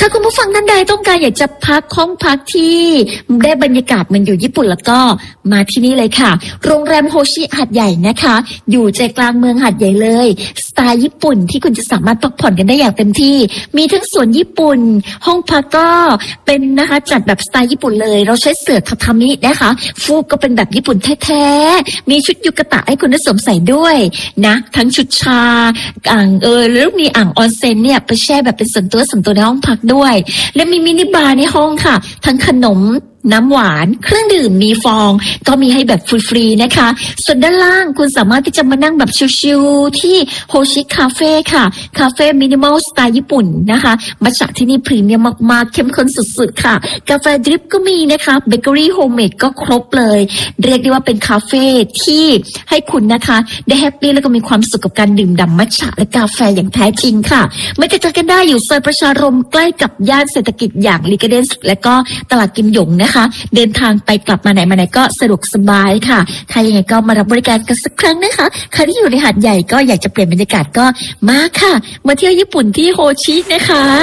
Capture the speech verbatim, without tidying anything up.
คุณผู้ฟังท่านใดต้องการอยากจะพักห้องพักที่ได้บรรยากาศมันอยู่ญี่ปุ่นแล้วก็มาที่นี่เลยค่ะโรงแรมโฮชิหาดใหญ่นะคะอยู่ใจกลางเมืองหาดใหญ่เลยสไตล์ญี่ปุ่นที่คุณจะสามารถพักผ่อนกันได้อย่างเต็มที่มีทั้งสวนญี่ปุ่นห้องพักก็เป็นนะคะจัดแบบสไตล์ญี่ปุ่นเลยเราใช้เสื่อทาทามินะคะฟูกก็เป็นแบบญี่ปุ่นแท้ๆมีชุดยูกะตะให้คุณได้สวมใส่ด้วยนะทั้งชุดชาอ่างเออแล้วมีอ่างออนเซ็นเนี่ยไปแช่แบบเป็นส่วนตัวส่วนตัวในห้องพักด้วยและมีมินิบาร์ในห้องค่ะทั้งขนมน้ำหวานเครื่องดื่มมีฟองก็มีให้แบบฟรีๆนะคะส่วนด้านล่างคุณสามารถที่จะมานั่งแบบชิลๆที่โฮชิคาเฟ่ค่ะคาเฟ่มินิมอลสไตล์ญี่ปุ่นนะคะมัทฉะที่นี่พรีเมียมมากๆเข้มข้นสุดๆค่ะกาแฟดริปก็มีนะคะเบเกอรี่โฮมเมดก็ครบเลยเรียกได้ว่าเป็นคาเฟ่ที่ให้คุณนะคะได้แฮปปี้แล้วก็มีความสุขกับการดื่มด่ำมัทฉะและกาแฟอย่างแท้จริงค่ะไม่เจอกันได้อยู่ซอยประชารมใกล้กับย่านเศรษฐกิจอย่างลีกาเดนส์และก็ตลาดกิมหยงนะคะเดินทางไปกลับมาไหนมาไหนก็สะดวกสบายค่ะใครยังไงก็มารับบริการกันสักครั้งนะคะใครที่อยู่ในหาดใหญ่ก็อยากจะเปลี่ยนบรรยากาศก็มาค่ะมาเที่ยวญี่ปุ่นที่โฮชินะคะ